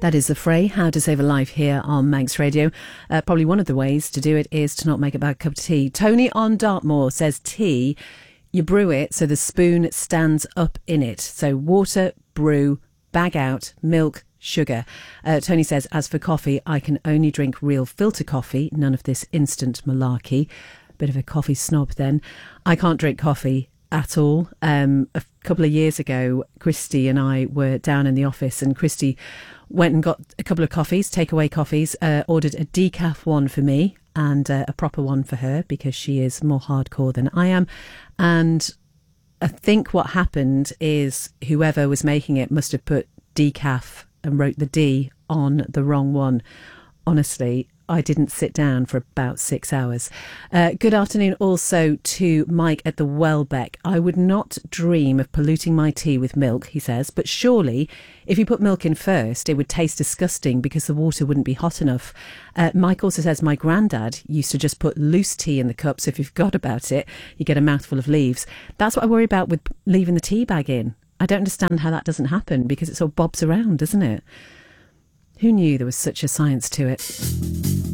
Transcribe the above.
That is the fray, how to save a life here on Manx Radio. Probably one of the ways to do it is to not make a bad cup of tea. Tony on Dartmoor says tea, you brew it so the spoon stands up in it. So water, brew, bag out, milk, sugar. Tony says, as for coffee, I can only drink real filter coffee, none of this instant malarkey. Bit of a coffee snob then. I can't drink coffee at all. A couple of years ago, Christy and I were down in the office and Christy went and got a couple of coffees, takeaway coffees, ordered a decaf one for me and a proper one for her because she is more hardcore than I am. And I think what happened is whoever was making it must have put decaf and wrote the D on the wrong one. Honestly, I didn't sit down for about 6 hours. Good afternoon also to Mike at the Welbeck. I would not dream of polluting my tea with milk, he says, but surely if you put milk in first, it would taste disgusting because the water wouldn't be hot enough. Mike also says my granddad used to just put loose tea in the cup, so if you forgot about it, you get a mouthful of leaves. That's what I worry about with leaving the tea bag in. I don't understand how that doesn't happen because it sort of bobs around, doesn't it? Who knew there was such a science to it?